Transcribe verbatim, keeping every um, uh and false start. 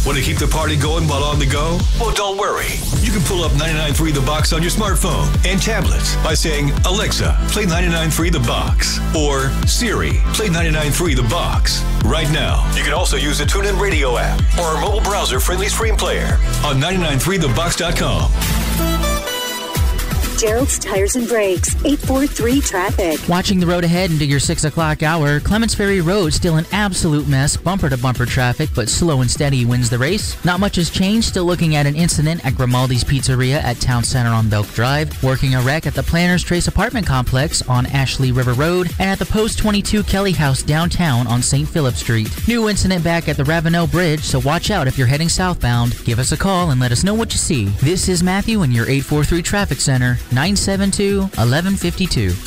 Want to keep the party going while on the go? Well, don't worry. You can pull up ninety-nine point three The Box on your smartphone and tablet by saying, Alexa, play ninety-nine point three The Box. Or, Siri, play ninety-nine point three The Box. Right now. You can also use the TuneIn Radio app or our mobile browser-friendly stream player on ninety-nine point three the box dot com. Gerald's Tires and Brakes, eight four three traffic. Watching the road ahead into your six o'clock hour, Clements Ferry Road still an absolute mess, bumper-to-bumper traffic, but slow and steady wins the race. Not much has changed, still looking at an incident at Grimaldi's Pizzeria at Town Center on Belk Drive, working a wreck at the Planners Trace Apartment Complex on Ashley River Road, and at the Post twenty-two Kelly House downtown on Saint Philip Street. New incident back at the Ravenel Bridge, so watch out if you're heading southbound. Give us a call and let us know what you see. This is Matthew in your eight four three Traffic Center, nine seven two, one one five two.